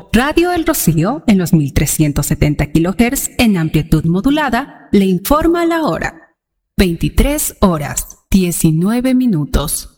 Radio El Rocío, en los 1370 kHz en amplitud modulada, le informa la hora. 23 horas, 19 minutos.